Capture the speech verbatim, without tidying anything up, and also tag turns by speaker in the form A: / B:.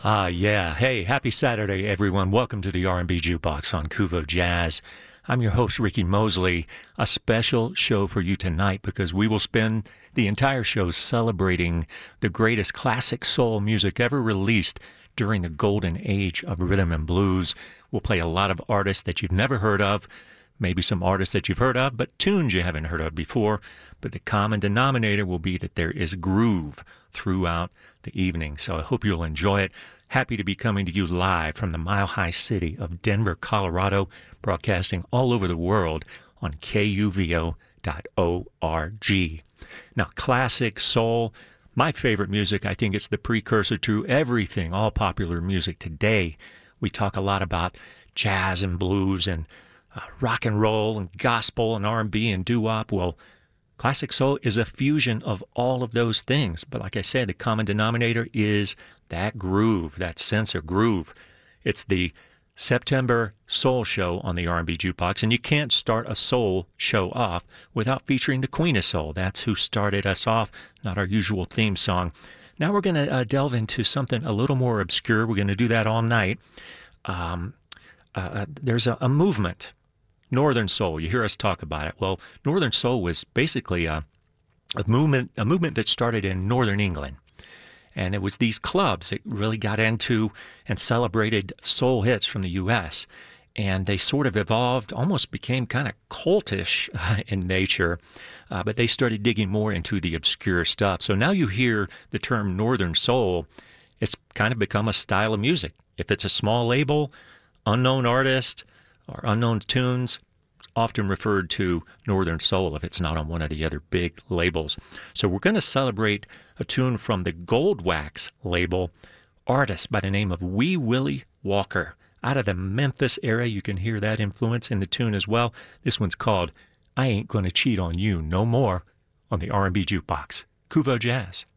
A: Ah, yeah. Hey, happy Saturday, everyone. Welcome to the R and B Jukebox on Kuvo Jazz. I'm your host, Ricky Mosley. A special show for you tonight because we will spend the entire show celebrating the greatest classic soul music ever released during the golden age of rhythm and blues. We'll play a lot of artists that you've never heard of, maybe some artists that you've heard of, but tunes you haven't heard of before. But the common denominator will be that there is groove throughout the evening. So I hope you'll enjoy it. Happy to be coming to you live from the Mile High City of Denver, Colorado, broadcasting all over the world on K U V O dot org. Now, classic soul, my favorite music, I think it's the precursor to everything, all popular music today. We talk a lot about jazz and blues and uh, rock and roll and gospel and R and B and doo-wop. Well, classic soul is a fusion of all of those things. But like I said, the common denominator is that groove, that sense of groove. It's the September Soul Show on the R and B Jukebox, and you can't start a soul show off without featuring the Queen of Soul. That's who started us off, not our usual theme song. Now we're going to uh, delve into something a little more obscure. We're going to do that all night. Um, uh, there's a, a movement, Northern Soul. You hear us talk about it. Well, Northern Soul was basically a, a movement, a movement that started in Northern England. And it was these clubs that really got into and celebrated soul hits from the U S. And they sort of evolved, almost became kind of cultish uh, in nature, uh, but they started digging more into the obscure stuff. So now you hear the term Northern Soul, it's kind of become a style of music. If it's a small label, unknown artist, or unknown tunes, often referred to Northern Soul if it's not on one of the other big labels. So we're going to celebrate a tune from the Goldwax label, artist by the name of Wee Willie Walker. Out of the Memphis area, you can hear that influence in the tune as well. This one's called I Ain't Gonna Cheat on You No More on the R and B Jukebox. Kuvo Jazz.